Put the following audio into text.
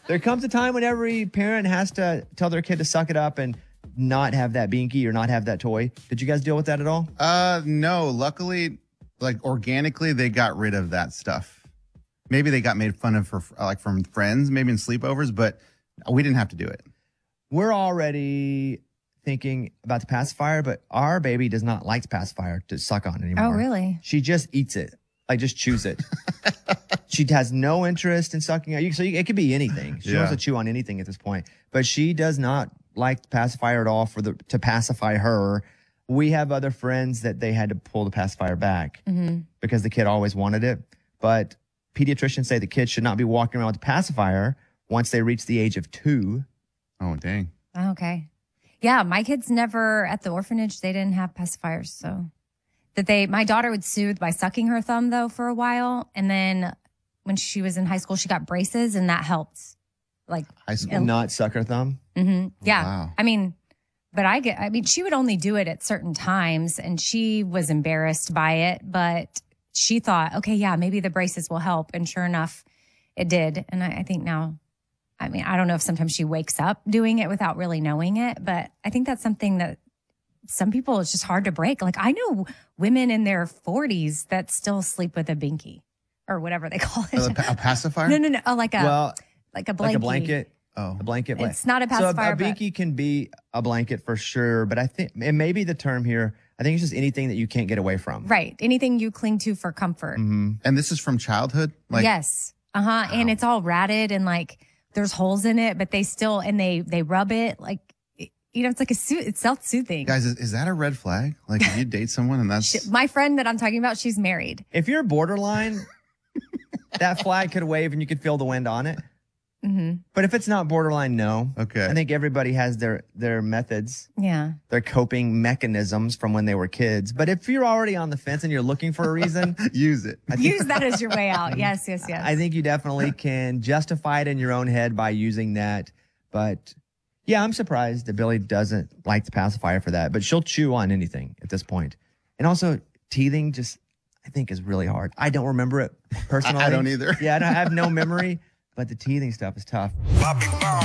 There comes a time when every parent has to tell their kid to suck it up and not have that binky or not have that toy. Did you guys deal with that at all? No. Luckily, like organically, they got rid of that stuff. Maybe they got made fun of from friends, maybe in sleepovers, but we didn't have to do it. We're already thinking about the pacifier, but our baby does not like the pacifier to suck on anymore. Oh, really? She just eats it. Like, just chews it. She has no interest in sucking. It could be anything. She wants to chew on anything at this point. But she does not like the pacifier at all to pacify her. We have other friends that they had to pull the pacifier back because the kid always wanted it. But pediatricians say the kids should not be walking around with the pacifier once they reach the age of 2. Oh, dang. Okay. Yeah, my kids never, at the orphanage, they didn't have pacifiers. So my daughter would soothe by sucking her thumb, though, for a while. And then when she was in high school, she got braces, and that helped. Like high school? Not suck her thumb? Mm-hmm. Yeah. Wow. I mean, she would only do it at certain times, and she was embarrassed by it, but she thought, okay, yeah, maybe the braces will help. And sure enough, it did. And I think now, I mean, I don't know if sometimes she wakes up doing it without really knowing it, but I think that's something that some people, it's just hard to break. Like, I know women in their 40s that still sleep with a binky or whatever they call it. A pacifier? No. Oh, like a blanket. Like a blanket. Oh, a blanket. It's not a pacifier. So a binky can be a blanket for sure, but I think it may be the term here. I think it's just anything that you can't get away from. Right. Anything you cling to for comfort. Mm-hmm. And this is from childhood? Yes. Wow. And it's all ratted and like there's holes in it, but they still, and they rub it like, it's like it's self-soothing. Guys, is that a red flag? Like, if you date someone and that's... My friend that I'm talking about, she's married. If you're borderline, that flag could wave and you could feel the wind on it. Mm-hmm. But if it's not borderline, no. Okay. I think everybody has their methods. Yeah. Their coping mechanisms from when they were kids. But if you're already on the fence and you're looking for a reason, use it. Use that as your way out. Yes. I think you definitely can justify it in your own head by using that. But yeah, I'm surprised that Billy doesn't like the pacifier for that. But she'll chew on anything at this point. And also, teething I think is really hard. I don't remember it personally. I don't either. Yeah, I have no memory. But the teething stuff is tough.